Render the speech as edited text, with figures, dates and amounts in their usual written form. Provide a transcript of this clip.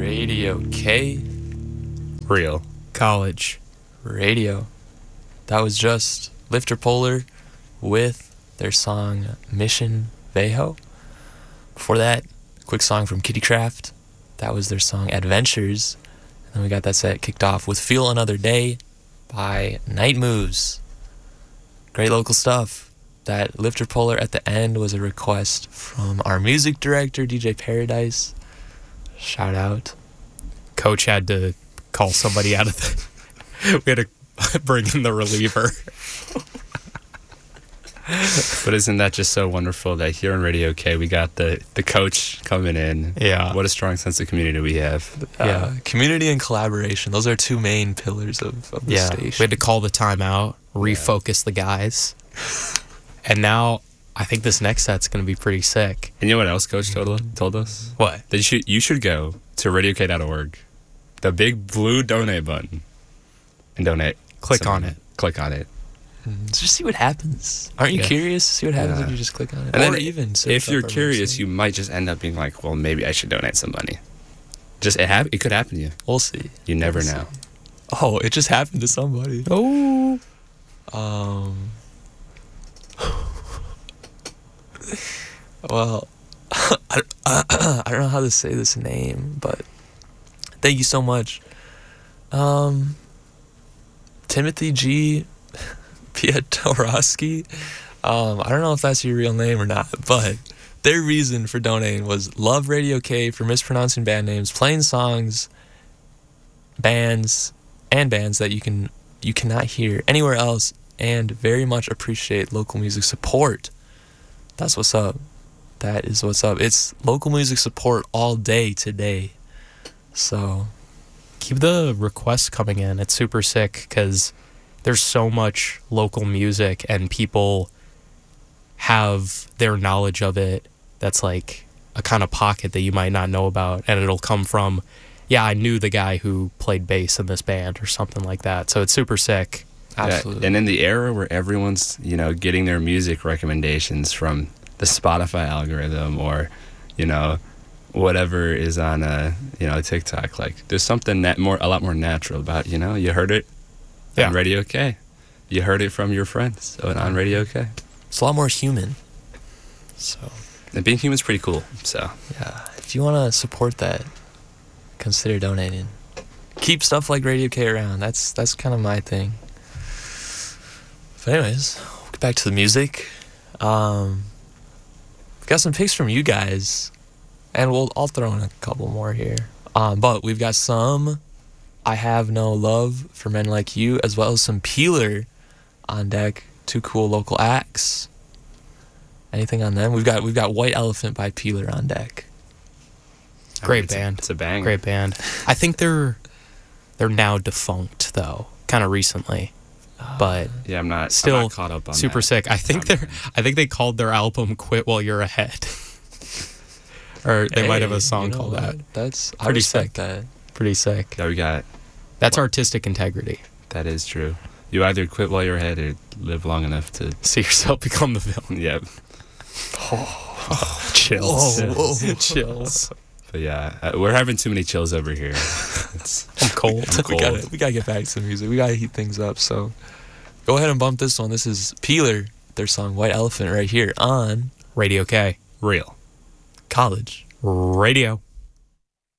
Radio K. Real. College. Radio. That was just Lifter Polar with their song Mission Vejo. Before that, quick song from Kitty Craft. That was their song Adventures. And then we got that set kicked off with Feel Another Day by Night Moves. Great local stuff. That Lifter Polar at the end was a request from our music director, DJ Paradise. Shout out. Coach had to call somebody out of the... We had to bring in the reliever. But isn't that just so wonderful that here on Radio K we got the coach coming in? Yeah. What a strong sense of community we have. Community and collaboration. Those are two main pillars of the station. We had to call the timeout, refocus the guys. And now I think this next set's going to be pretty sick. And you know what else Coach told us? What? That you should go to radiok.org, the big blue donate button, and donate. Click on it. Click on it. Just see what happens. Aren't you curious to see what happens if you just click on it? And or then even if you're curious, you might just end up being like, well, maybe I should donate some money. It could happen to you. We'll see. You never know. Oh, it just happened to somebody. Oh. Well, I don't know how to say this name, but thank you so much. Timothy G. Pietorowski. I don't know if that's your real name or not, but their reason for donating was love Radio K for mispronouncing band names, playing songs, bands that you cannot hear anywhere else, and very much appreciate local music support. That's what's up. That is what's up. It's local music support all day today. So keep the requests coming in. It's super sick because there's so much local music and people have their knowledge of it that's like a kind of pocket that you might not know about, and it'll come from, I knew the guy who played bass in this band or something like that. So it's super sick. Absolutely. Yeah, and in the era where everyone's, getting their music recommendations from the Spotify algorithm or, whatever is on TikTok, like there's something a lot more natural about, you heard it on Radio K. You heard it from your friends on Radio K. It's a lot more human. So, and being human is pretty cool. So yeah, if you want to support that, consider donating. Keep stuff like Radio K around. That's kind of my thing. But anyways, we'll get back to the music. Got some picks from you guys, and I'll throw in a couple more here. But we've got some I Have No Love for Men Like You, as well as some Peeler on deck. Two cool local acts. Anything on them? We've got White Elephant by Peeler on deck. Great band. It's a bang. Great band. I think they're now defunct though, kind of recently. But yeah, I'm not caught up on super that. Sick. I think they called their album "Quit While You're Ahead," or they might have a song called that. That's pretty sick. That. Pretty sick. Yeah, that's artistic integrity. That is true. You either quit while you're ahead or live long enough to see yourself become the villain. Yep. Chills. Chills. But yeah, we're having too many chills over here. I'm cold. We gotta get back to the music. We gotta heat things up. So go ahead and bump this one. This is Peeler, their song White Elephant, right here on Radio K. Real College Radio.